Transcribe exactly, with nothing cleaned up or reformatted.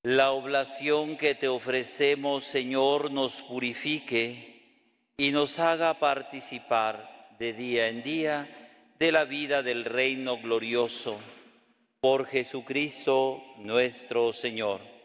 La oblación que te ofrecemos, Señor, nos purifique y nos haga participar de día en día de la vida del reino glorioso. Por Jesucristo nuestro Señor.